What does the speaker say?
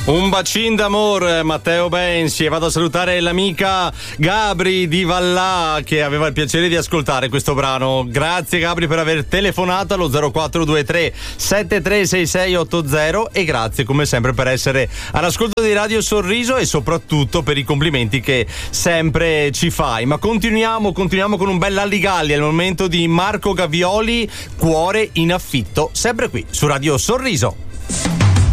Un bacin d'amore, Matteo Bensi, e vado a salutare l'amica Gabri di Vallà che aveva il piacere di ascoltare questo brano. Grazie Gabri per aver telefonato allo 0423 736680 e grazie come sempre per essere all'ascolto di Radio Sorriso e soprattutto per i complimenti che sempre ci fai. Ma continuiamo con un bel Alligalli, è il momento di Marco Gavioli, Cuore in affitto, sempre qui su Radio Sorriso.